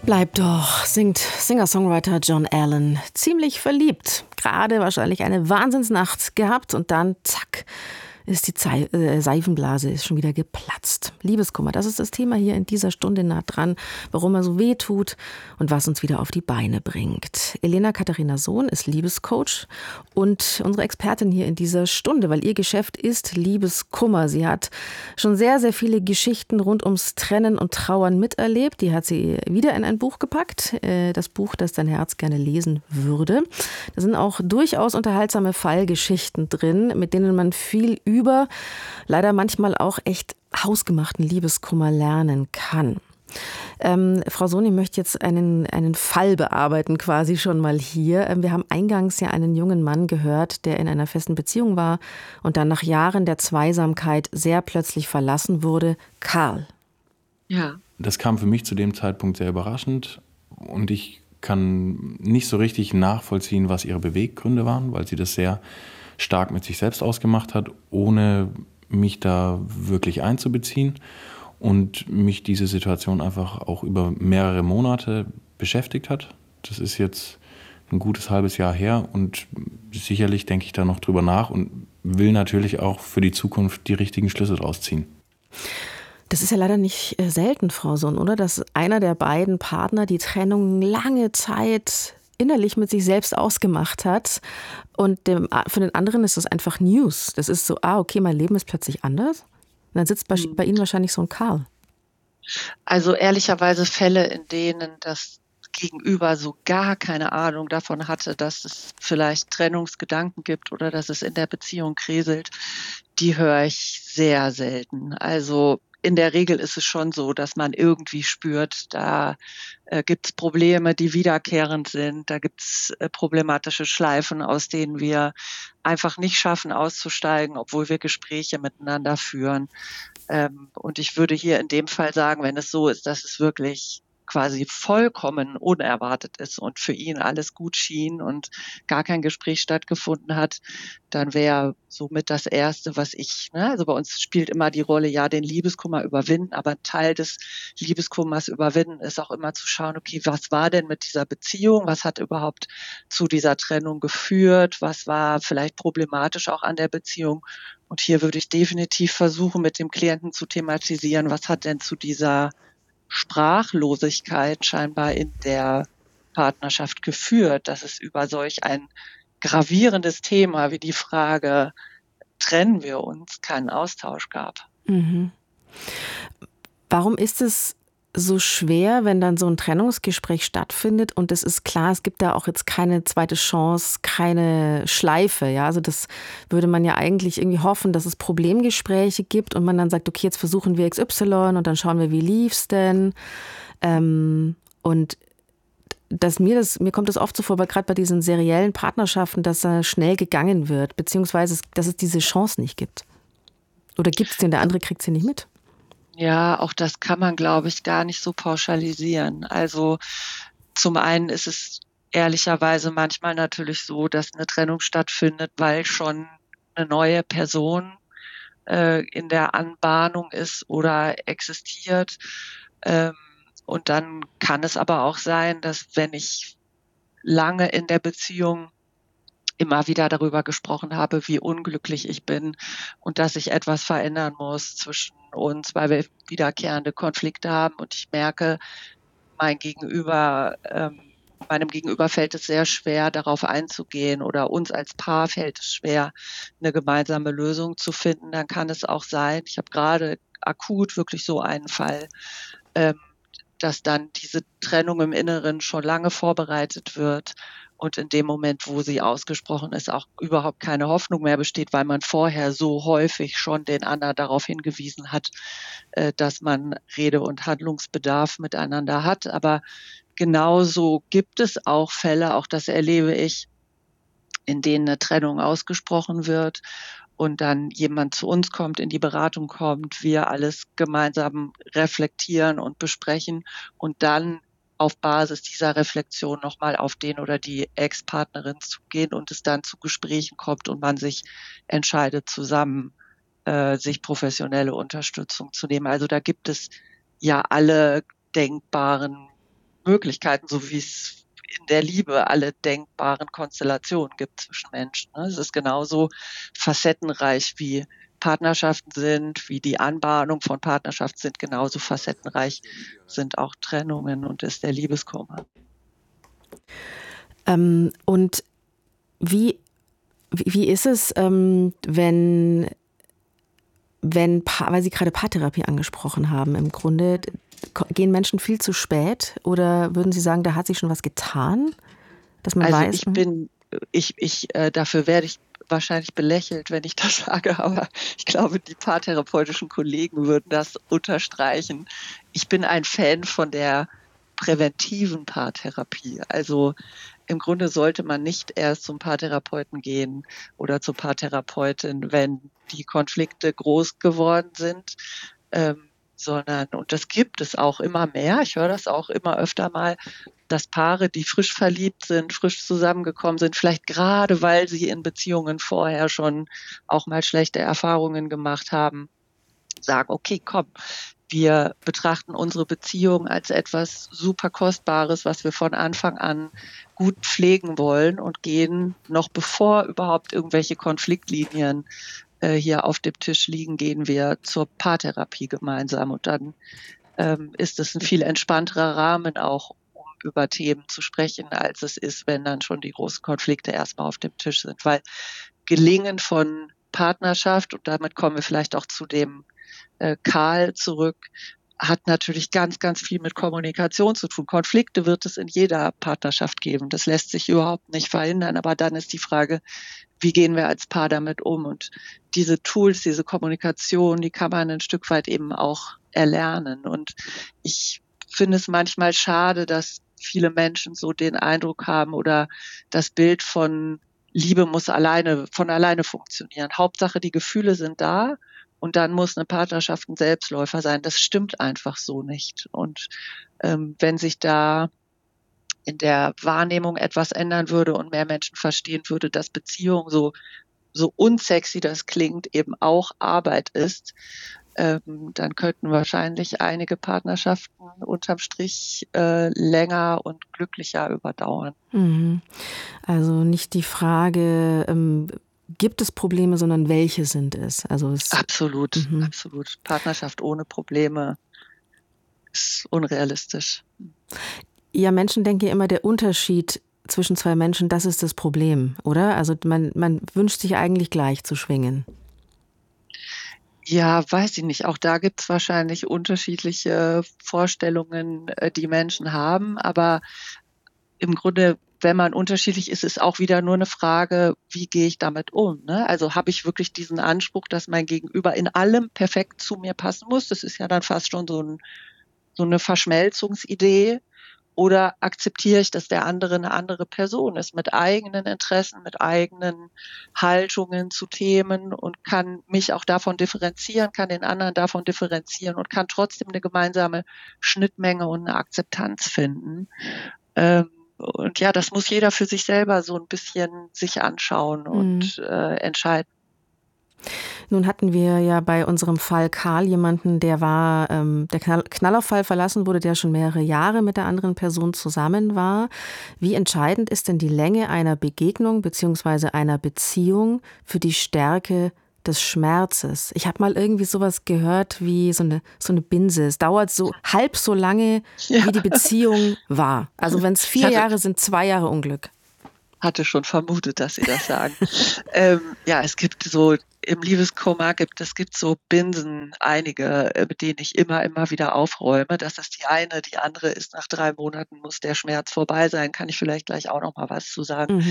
Bleib doch, singt Singer-Songwriter John Allen. Ziemlich verliebt. Gerade wahrscheinlich eine Wahnsinnsnacht gehabt und dann zack, ist die Seifenblase ist schon wieder geplatzt. Liebeskummer, das ist das Thema hier in dieser Stunde nah dran, warum er so weh tut und was uns wieder auf die Beine bringt. Elena Katharina Sohn ist Liebescoach und unsere Expertin hier in dieser Stunde, weil ihr Geschäft ist Liebeskummer. Sie hat schon sehr, sehr viele Geschichten rund ums Trennen und Trauern miterlebt. Die hat sie wieder in ein Buch gepackt, das Buch, das dein Herz gerne lesen würde. Da sind auch durchaus unterhaltsame Fallgeschichten drin, mit denen man viel über leider manchmal auch echt hausgemachten Liebeskummer lernen kann. Frau Sohn, ich möchte jetzt einen Fall bearbeiten, quasi schon mal hier. Wir haben eingangs ja einen jungen Mann gehört, der in einer festen Beziehung war und dann nach Jahren der Zweisamkeit sehr plötzlich verlassen wurde. Karl. Ja. Das kam für mich zu dem Zeitpunkt sehr überraschend und ich kann nicht so richtig nachvollziehen, was ihre Beweggründe waren, weil sie das sehr stark mit sich selbst ausgemacht hat, ohne mich da wirklich einzubeziehen und mich diese Situation einfach auch über mehrere Monate beschäftigt hat. Das ist jetzt ein gutes halbes Jahr her und sicherlich denke ich da noch drüber nach und will natürlich auch für die Zukunft die richtigen Schlüsse draus ziehen. Das ist ja leider nicht selten, Frau Sohn, oder? Dass einer der beiden Partner die Trennung lange Zeit innerlich mit sich selbst ausgemacht hat und für den anderen ist das einfach News. Das ist so, okay, mein Leben ist plötzlich anders. Und dann sitzt bei Ihnen wahrscheinlich so ein Karl. Also ehrlicherweise Fälle, in denen das Gegenüber so gar keine Ahnung davon hatte, dass es vielleicht Trennungsgedanken gibt oder dass es in der Beziehung kriselt, die höre ich sehr selten. Also in der Regel ist es schon so, dass man irgendwie spürt, da gibt es Probleme, die wiederkehrend sind. Da gibt es problematische Schleifen, aus denen wir einfach nicht schaffen auszusteigen, obwohl wir Gespräche miteinander führen. Und ich würde hier in dem Fall sagen, wenn es so ist, dass es wirklich quasi vollkommen unerwartet ist und für ihn alles gut schien und gar kein Gespräch stattgefunden hat, dann wäre somit das Erste, was also bei uns spielt immer die Rolle, ja, den Liebeskummer überwinden, aber ein Teil des Liebeskummers überwinden ist auch immer zu schauen, okay, was war denn mit dieser Beziehung, was hat überhaupt zu dieser Trennung geführt, was war vielleicht problematisch auch an der Beziehung. Und hier würde ich definitiv versuchen, mit dem Klienten zu thematisieren, was hat denn zu dieser Sprachlosigkeit scheinbar in der Partnerschaft geführt, dass es über solch ein gravierendes Thema wie die Frage, trennen wir uns, keinen Austausch gab. Mhm. Warum ist es so schwer, wenn dann so ein Trennungsgespräch stattfindet und es ist klar, es gibt da auch jetzt keine zweite Chance, keine Schleife, ja, also das würde man ja eigentlich irgendwie hoffen, dass es Problemgespräche gibt und man dann sagt, okay, jetzt versuchen wir XY und dann schauen wir, wie lief's denn, und mir kommt das oft so vor, weil gerade bei diesen seriellen Partnerschaften, dass da schnell gegangen wird, beziehungsweise dass es diese Chance nicht gibt. Oder gibt es den, der andere kriegt sie nicht mit? Ja, auch das kann man, glaube ich, gar nicht so pauschalisieren. Also zum einen ist es ehrlicherweise manchmal natürlich so, dass eine Trennung stattfindet, weil schon eine neue Person in der Anbahnung ist oder existiert. Und dann kann es aber auch sein, dass wenn ich lange in der Beziehung immer wieder darüber gesprochen habe, wie unglücklich ich bin und dass ich etwas verändern muss zwischen uns, weil wir wiederkehrende Konflikte haben. Und ich merke, meinem Gegenüber fällt es sehr schwer, darauf einzugehen oder uns als Paar fällt es schwer, eine gemeinsame Lösung zu finden. Dann kann es auch sein, ich habe gerade akut wirklich so einen Fall, dass dann diese Trennung im Inneren schon lange vorbereitet wird und in dem Moment, wo sie ausgesprochen ist, auch überhaupt keine Hoffnung mehr besteht, weil man vorher so häufig schon den anderen darauf hingewiesen hat, dass man Rede- und Handlungsbedarf miteinander hat. Aber genauso gibt es auch Fälle, auch das erlebe ich, in denen eine Trennung ausgesprochen wird und dann jemand zu uns kommt, in die Beratung kommt, wir alles gemeinsam reflektieren und besprechen und dann auf Basis dieser Reflexion nochmal auf den oder die Ex-Partnerin zugehen und es dann zu Gesprächen kommt und man sich entscheidet, zusammen sich professionelle Unterstützung zu nehmen. Also da gibt es ja alle denkbaren Möglichkeiten, so wie es in der Liebe alle denkbaren Konstellationen gibt zwischen Menschen. Ne? Es ist genauso facettenreich wie Partnerschaften sind, wie die Anbahnung von Partnerschaften sind, genauso facettenreich sind auch Trennungen und ist der Liebeskummer. Und wie ist es, wenn weil Sie gerade Paartherapie angesprochen haben, im Grunde gehen Menschen viel zu spät oder würden Sie sagen, da hat sich schon was getan, dass man Also weiß? dafür werde ich wahrscheinlich belächelt, wenn ich das sage, aber ich glaube, die paartherapeutischen Kollegen würden das unterstreichen. Ich bin ein Fan von der präventiven Paartherapie. Also im Grunde sollte man nicht erst zum Paartherapeuten gehen oder zur Paartherapeutin, wenn die Konflikte groß geworden sind, sondern, und das gibt es auch immer mehr, ich höre das auch immer öfter mal, dass Paare, die frisch verliebt sind, frisch zusammengekommen sind, vielleicht gerade, weil sie in Beziehungen vorher schon auch mal schlechte Erfahrungen gemacht haben, sagen, okay, komm, wir betrachten unsere Beziehung als etwas super Kostbares, was wir von Anfang an gut pflegen wollen und gehen, noch bevor überhaupt irgendwelche Konfliktlinien hier auf dem Tisch liegen, gehen wir zur Paartherapie gemeinsam. Und dann ist es ein viel entspannterer Rahmen auch, um über Themen zu sprechen, als es ist, wenn dann schon die großen Konflikte erstmal auf dem Tisch sind. Weil Gelingen von Partnerschaft, und damit kommen wir vielleicht auch zu dem Karl zurück, hat natürlich ganz, ganz viel mit Kommunikation zu tun. Konflikte wird es in jeder Partnerschaft geben. Das lässt sich überhaupt nicht verhindern. Aber dann ist die Frage, wie gehen wir als Paar damit um? Und diese Tools, diese Kommunikation, die kann man ein Stück weit eben auch erlernen. Und ich finde es manchmal schade, dass viele Menschen so den Eindruck haben oder das Bild von Liebe muss von alleine funktionieren. Hauptsache, die Gefühle sind da. Und dann muss eine Partnerschaft ein Selbstläufer sein. Das stimmt einfach so nicht. Und wenn sich da in der Wahrnehmung etwas ändern würde und mehr Menschen verstehen würde, dass Beziehung so unsexy das klingt, eben auch Arbeit ist, dann könnten wahrscheinlich einige Partnerschaften unterm Strich länger und glücklicher überdauern. Also nicht die Frage, gibt es Probleme, sondern welche sind es? Also Absolut. Partnerschaft ohne Probleme ist unrealistisch. Ja, Menschen denken ja immer, der Unterschied zwischen zwei Menschen, das ist das Problem, oder? Also man wünscht sich eigentlich gleich zu schwingen. Ja, weiß ich nicht. Auch da gibt's wahrscheinlich unterschiedliche Vorstellungen, die Menschen haben. Aber im Grunde, wenn man unterschiedlich ist, ist auch wieder nur eine Frage, wie gehe ich damit um? Ne? Also habe ich wirklich diesen Anspruch, dass mein Gegenüber in allem perfekt zu mir passen muss? Das ist ja dann fast schon so eine Verschmelzungsidee. Oder akzeptiere ich, dass der andere eine andere Person ist, mit eigenen Interessen, mit eigenen Haltungen zu Themen und kann mich auch davon differenzieren, kann den anderen davon differenzieren und kann trotzdem eine gemeinsame Schnittmenge und eine Akzeptanz finden. Und ja, das muss jeder für sich selber so ein bisschen sich anschauen und entscheiden. Nun hatten wir ja bei unserem Fall Karl jemanden, der war, der Knallauffall verlassen wurde, der schon mehrere Jahre mit der anderen Person zusammen war. Wie entscheidend ist denn die Länge einer Begegnung bzw. einer Beziehung für die Stärke des Schmerzes? Ich habe mal irgendwie sowas gehört wie so eine Binse. Es dauert so halb so lange, wie die Beziehung war. Also wenn es 4 Jahre sind, 2 Jahre Unglück. Hatte schon vermutet, dass Sie das sagen. Ja, es gibt so im Liebeskummer gibt so Binsen, einige, mit denen ich immer wieder aufräume. Das ist die eine. Die andere ist, nach 3 Monaten muss der Schmerz vorbei sein. Kann ich vielleicht gleich auch noch mal was zu sagen.